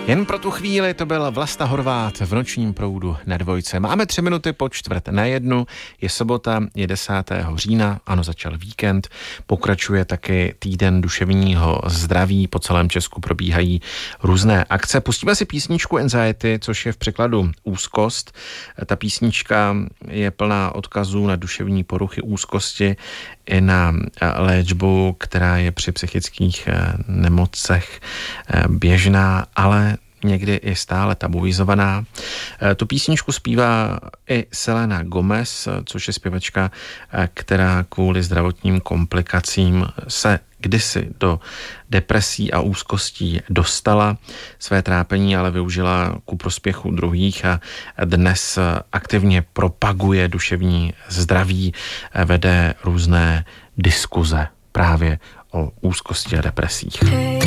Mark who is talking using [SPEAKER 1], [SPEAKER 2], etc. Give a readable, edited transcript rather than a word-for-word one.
[SPEAKER 1] Jen pro tu chvíli to byl Vlasta Horváth v Nočním proudu na Dvojce. Máme 3 minuty po 12:45, je sobota, je 10. října, ano, začal víkend, pokračuje taky týden duševního zdraví, po celém Česku probíhají různé akce. Pustíme si písničku Anxiety, což je v překladu úzkost. Ta písnička je plná odkazů na duševní poruchy úzkosti i na léčbu, která je při psychických nemocech běžná, ale někdy i stále tabuizovaná. Tu písničku zpívá i Selena Gomez, což je zpěvačka, která kvůli zdravotním komplikacím se kdysi do depresí a úzkostí dostala. Své trápení ale využila ku prospěchu druhých a dnes aktivně propaguje duševní zdraví, vede různé diskuze právě o úzkosti a depresích.